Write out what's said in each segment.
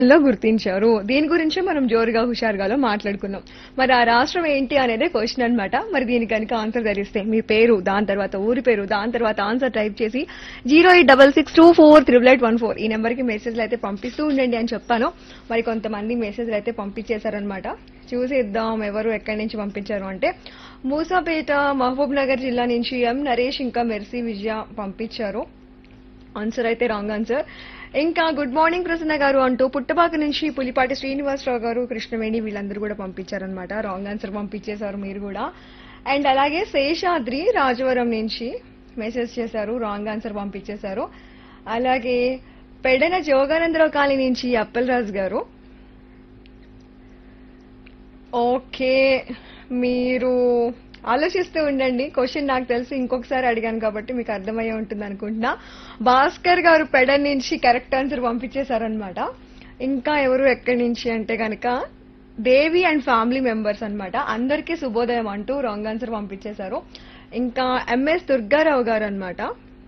లో గుర్తించారు. దీని గురించే మనం జోరుగా హుషారుగాలో మాట్లాడుకున్నాం. మరి ఆ రాష్ట్రం ఏంటి అనేదే క్వశ్చన్ అన్నమాట. మరి దీనికి కనుక ఆన్సర్ తెలిస్తే మీ పేరు, దాని తర్వాత ఊరి పేరు, దాని తర్వాత ఆన్సర్ టైప్ చేసి 08662438814 ఈ నెంబర్ కి మెసేజ్లు అయితే పంపిస్తూ ఉండండి అని చెప్పాను. మరి కొంతమంది మెసేజ్లు అయితే పంపించేశారనమాట. చూసేద్దాం ఎవరు ఎక్కడి నుంచి పంపించారు అంటే మూసాపేట మహబూబ్ నగర్ జిల్లా నుంచి ఎం నరేష్ ఇంకా మెర్సీ విజయ పంపించారు. ఆన్సర్ అయితే రాంగ్ ఆన్సర్. ఇంకా గుడ్ మార్నింగ్ ప్రసన్న గారు అంటూ పుట్టపాక నుంచి పులిపాటి శ్రీనివాసరావు గారు, కృష్ణవేణి వీళ్ళందరూ కూడా పంపించారనమాట. రాంగ్ ఆన్సర్ పంపించేశారు మీరు కూడా. అండ్ అలాగే శేషాద్రి రాజవరం నుంచి మెసేజ్ చేశారు, రాంగ్ ఆన్సర్ పంపించేశారు. అలాగే పెడన జోగానందరావు కాలనీ నుంచి అప్పలరాజు గారు. ఓకే, మీరు ఆలోచిస్తూ ఉండండి. క్వశ్చన్ నాకు తెలిసి ఇంకొకసారి అడిగాను కాబట్టి మీకు అర్థమయ్యే ఉంటుంది అనుకుంటున్నా. భాస్కర్ గారు పెడన్ నుంచి కరెక్ట్ ఆన్సర్ పంపించేశారనమాట. ఇంకా ఎవరు ఎక్కడి నుంచి అంటే కనుక దేవి అండ్ ఫ్యామిలీ మెంబర్స్ అన్నమాట. అందరికీ శుభోదయం అంటూ రాంగ్ ఆన్సర్ పంపించేశారు. ఇంకా ఎంఎస్ దుర్గారావు గారు అన్నమాట.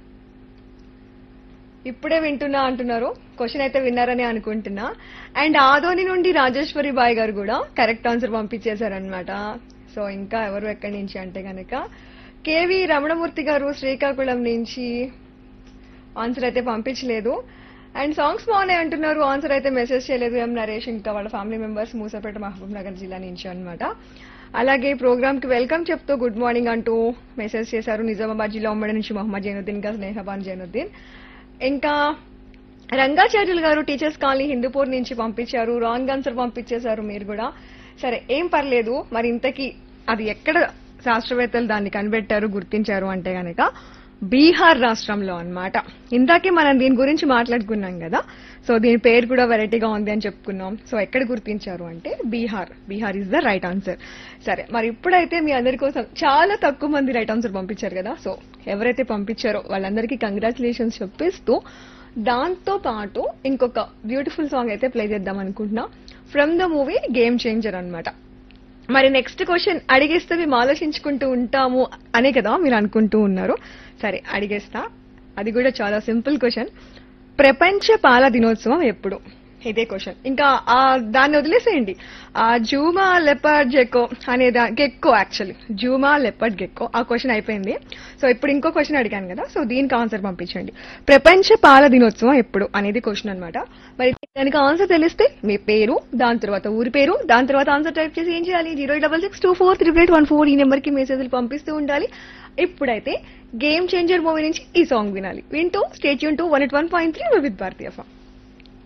ఇప్పుడే వింటున్నా అంటున్నారు. క్వశ్చన్ అయితే విన్నారని అనుకుంటున్నా. అండ్ ఆదోని నుండి రాజేశ్వరి బాయ్ గారు కూడా కరెక్ట్ ఆన్సర్ పంపించేశారనమాట. సో ఇంకా ఎవరు ఎక్కడి నుంచి అంటే గనక కేవి రమణమూర్తి గారు శ్రీకాకుళం నుంచి ఆన్సర్ అయితే పంపించలేదు. అండ్ సాంగ్స్ బాగున్నాయి అంటున్నారు, ఆన్సర్ అయితే మెసేజ్ చేయలేదు. ఎం నరేష్ ఇంకా వాళ్ళ ఫ్యామిలీ మెంబర్స్ మూసాపేట మహబూబ్ నగర్ జిల్లా నుంచి అన్నమాట. అలాగే ప్రోగ్రామ్ కి వెల్కమ్ చెప్తూ గుడ్ మార్నింగ్ అంటూ మెసేజ్ చేశారు నిజామాబాద్ జిల్లా ఉమ్మడి నుంచి మొహమ్మద్ జైనుద్దీన్ ఇంకా స్నేహబాన్ జైనుద్దీన్. ఇంకా రంగాచార్యులు గారు టీచర్స్ కాలనీ హిందూపూర్ నుంచి పంపించారు, రాంగ్ ఆన్సర్ పంపించేశారు మీరు కూడా. సరే ఏం పర్లేదు. మరి ఇంతకీ అది ఎక్కడ శాస్త్రవేత్తలు దాన్ని కనిపెట్టారు, గుర్తించారు అంటే గనక బీహార్ రాష్ట్రంలో అన్నమాట. ఇందాకే మనం దీని గురించి మాట్లాడుకున్నాం కదా. సో దీని పేరు కూడా వెరైటీగా ఉంది అని చెప్పుకున్నాం. సో ఎక్కడ గుర్తించారు అంటే Bihar. Bihar is the right answer. సరే మరి ఇప్పుడైతే మీ అందరి కోసం చాలా తక్కువ మంది రైట్ ఆన్సర్ పంపించారు కదా. సో ఎవరైతే పంపించారో వాళ్ళందరికీ కంగ్రాచులేషన్స్ చెప్పిస్తూ దాంతో పాటు ఇంకొక బ్యూటిఫుల్ సాంగ్ అయితే ప్లే చేద్దాం అనుకుంటున్నా. From the movie game changer అన్నమాట. మరి నెక్స్ట్ క్వశ్చన్ అడిగేస్తే మేము ఆలోచించుకుంటూ ఉంటాము అనే కదా మీరు అనుకుంటూ ఉన్నారు. సరే అడిగేస్తా. అది కూడా చాలా సింపుల్ క్వశ్చన్. ప్రపంచ పాల దినోత్సవం ఎప్పుడు? ఇదే క్వశ్చన్. ఇంకా దాన్ని వదిలేసేయండి. జూమా లెపర్డ్ గెక్కో అనే గెక్కో, యాక్చువల్లీ జూమా లెపర్డ్ గెక్కో ఆ క్వశ్చన్ అయిపోయింది. సో ఇప్పుడు ఇంకో క్వశ్చన్ అడిగాను కదా. సో దీనికి ఆన్సర్ పంపించండి. ప్రపంచ పాల దినోత్సవం ఎప్పుడు అనేది క్వశ్చన్ అన్నమాట. మరి దానికి ఆన్సర్ తెలిస్తే మీ పేరు, దాని తర్వాత ఊరి పేరు, దాని తర్వాత ఆన్సర్ టైప్ చేసి ఏం చేయాలి 08662438814 ఈ నెంబర్ కి మెసేజ్లు పంపిస్తూ ఉండాలి. ఇప్పుడైతే గేమ్ చేంజర్ మూవీ నుంచి ఈ సాంగ్ వినాలి. వింటూ stay tune to 101.3 with Bharatiya FM.